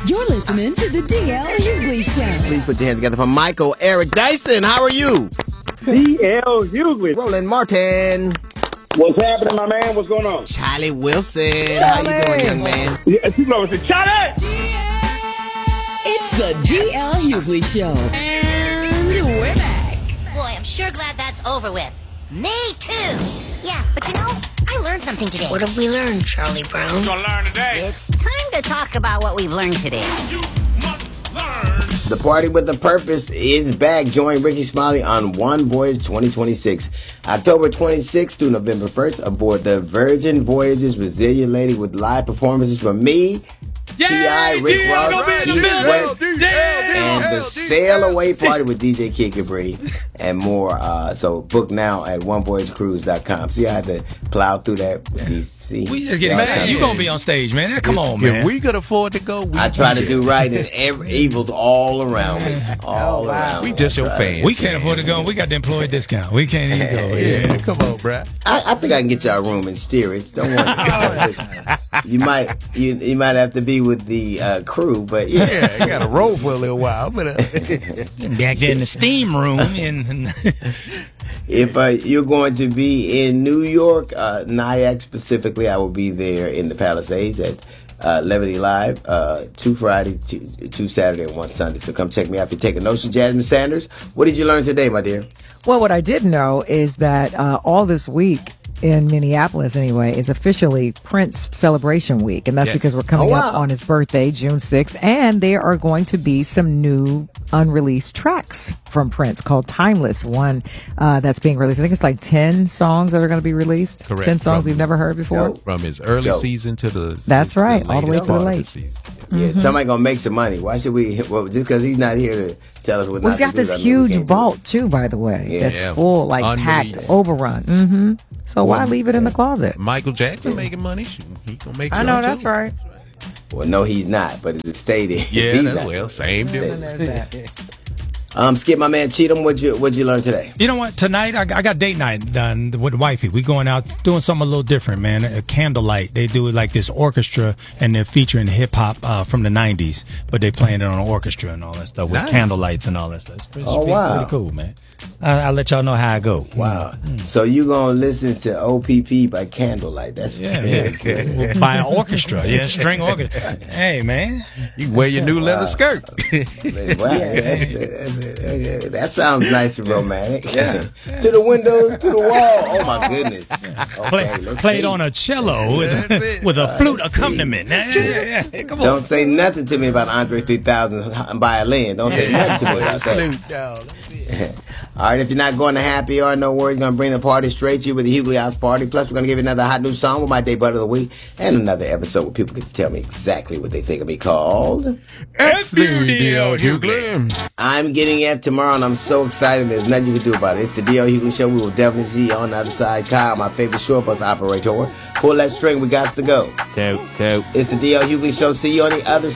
You're listening to the DL Hughley Show. Please put your hands together for Michael Eric Dyson. How are you? DL Hughley. Roland Martin. What's happening, my man? What's going on? Charlie Wilson. How you doing, young man? Yeah, you know it's a Charlie. It's the DL Hughley Show. And we're back. Boy, I'm sure glad that's over with. Me too. Yeah, but you know, I learned something today. What have we learned, Charlie Brown? Gonna learn today. It's time to talk about what we've learned today. You must learn. The Party with a Purpose is back. Join Ricky Smiley on One Voyage 2026. October 26th through November 1st aboard the Virgin Voyages Resilient Lady with live performances from me, T.I., Rick Ross, Keith Sweat, and the Sail Away Party with DJ Kid Capri and more. So book now at onevoyagecruise.com. See, I had to plow through that with these. See, we just get man, you gonna be on stage, man. Come on, man. If we could afford to go, I try to do right, and evil's all around me. All around. We just your fans. We can't afford to go. We got the employee discount. We can't even go. Yeah, come on, bruh. I think I can get y'all a room in steerage. Don't worry. You might have to be with the crew, but yeah, you got to roll for a little while. But back there in the steam room, and if you're going to be in New York, Nyack specifically, I will be there in the Palisades at Levity Live, 2 Friday, 2 Saturday, and 1 Sunday. So come check me out if you're taking notes. Jasmine Sanders, what did you learn today, my dear? Well, what I did know is that all this week in Minneapolis, anyway, is officially Prince Celebration Week. And that's because we're coming up on his birthday, June 6th. And there are going to be some new unreleased tracks from Prince called Timeless. One that's being released. I think it's like 10 songs that are going to be released. Correct. 10 songs we've never heard before. From his early season to the... That's right. All the way to the late. Yeah, somebody going to make some money. Why should we... Well, just because he's not here to tell us what not he's got this huge vault, too, by the way. That's full, like packed, overrun. Mm-hmm. So why leave it in the closet? Michael Jackson making money. He gonna make. I know that's right. Well, no, he's not. But it stayed in. Yeah, that's well, same difference. Skip, my man Cheatham, what'd you learn today? You know what? Tonight I got date night done with wifey. We going out doing something a little different, man. A candlelight. They do it like this orchestra, and they're featuring hip hop from the '90s, but they playing it on an orchestra and all that stuff with candlelights and all that stuff. It's pretty cool, man. I'll let y'all know how I go. Wow. So you gonna listen to OPP by candlelight? That's very good. By an orchestra, string orchestra. Hey, man, you wear your new leather skirt. That sounds nice and romantic. To the window, to the wall. Oh my goodness. Okay, played on a cello with a flute accompaniment. Come on. Don't say nothing to me about Andre 3000 violin. Don't say nothing to me about that. All right, if you're not going to happy hour, no worries. We're going to bring the party straight to you with the Hughley House Party. Plus, we're going to give you another hot new song with my Day Butt of the Week and another episode where people get to tell me exactly what they think of me called DL Hughley. I'm getting F tomorrow, and I'm so excited. There's nothing you can do about it. It's the DL Hughley Show. We will definitely see you on the other side. Kyle, my favorite short bus operator. Pull that string. We got to go. Toot. It's the DL Hughley Show. See you on the other side.